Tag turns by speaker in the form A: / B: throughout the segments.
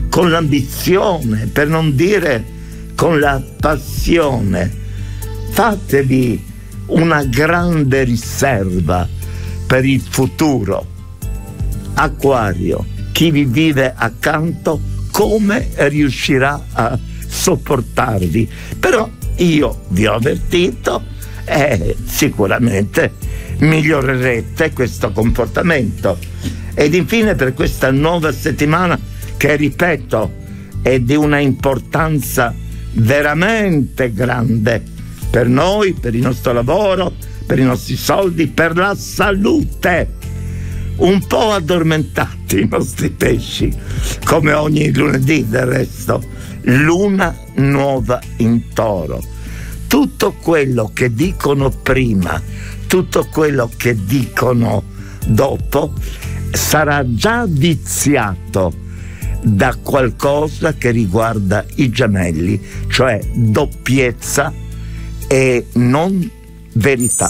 A: con l'ambizione, per non dire con la passione. Fatevi una grande riserva per il futuro. Acquario, chi vi vive accanto come riuscirà a sopportarvi? Però io vi ho avvertito e sicuramente migliorerete questo comportamento. Ed infine, per questa nuova settimana, che ripeto è di una importanza veramente grande per noi, per il nostro lavoro, per i nostri soldi, per la salute. Un po' addormentati i nostri pesci, come ogni lunedì del resto. Luna nuova in Toro. Tutto quello che dicono prima, tutto quello che dicono dopo sarà già viziato da qualcosa che riguarda i gemelli, cioè doppiezza e non verità.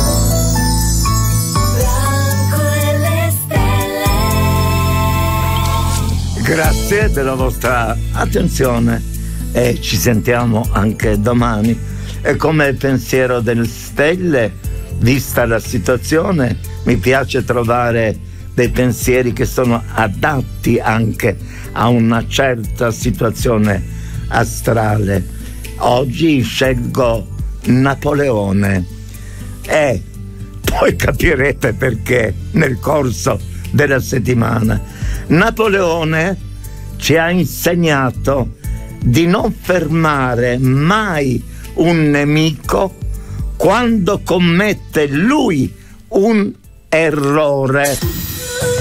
A: Grazie della vostra attenzione e ci sentiamo anche domani. E come pensiero delle stelle, vista la situazione, mi piace trovare dei pensieri che sono adatti anche a una certa situazione astrale. Oggi scelgo Napoleone e poi capirete perché nel corso della settimana. Napoleone ci ha insegnato di non fermare mai un nemico quando commette lui un errore.